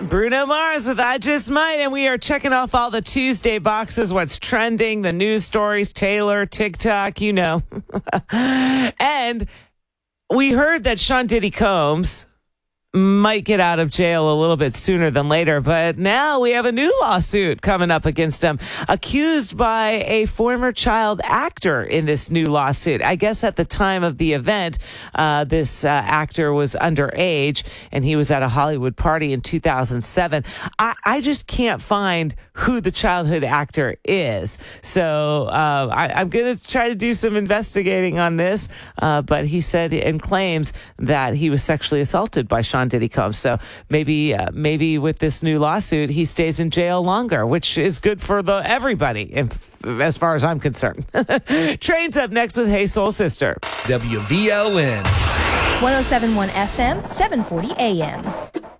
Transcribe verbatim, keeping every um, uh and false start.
Bruno Mars with I Just Might, and we are checking off all the Tuesday boxes, what's trending, the news stories, Taylor, TikTok, you know. And we heard that Sean Diddy Combs might get out of jail a little bit sooner than later, but now we have a new lawsuit coming up against him, accused by a former child actor in this new lawsuit. I guess at the time of the event, uh, this uh, actor was underage, and he was at a Hollywood party in two thousand seven. I, I just can't find who the childhood actor is. So uh, I, I'm going to try to do some investigating on this, uh, but he said and claims that he was sexually assaulted by Sean Diddy Combs. So maybe, uh, maybe with this new lawsuit, he stays in jail longer, which is good for the everybody, if, as far as I'm concerned. Train's up next with Hey Soul Sister. W V L N one oh seven point one F M, seven forty A M.